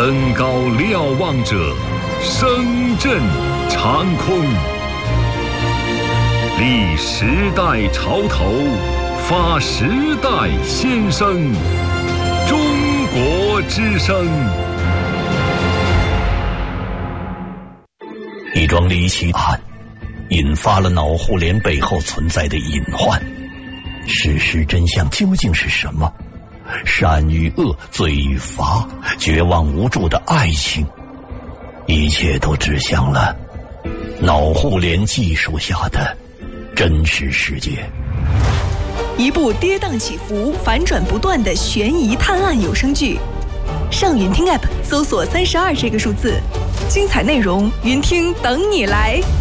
登高瞭望者，声震长空。立时代潮头，发时代先声。中国之声。 一桩离奇案引发了脑互联背后存在的隐患，事实真相究竟是什么？善与恶，罪与罚，绝望无助的爱情，一切都指向了脑互联技术下的真实世界。 一部跌宕起伏、反转不断的悬疑探案有声剧，上云听 App 搜索32这个数字，精彩内容云听等你来。